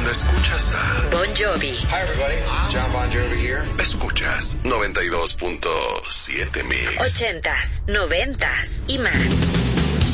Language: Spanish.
cuando escuchas a Bon Jovi. Hi everybody, John Bon Jovi here. Escuchas 92.7 Mix. 80s, 90s y más.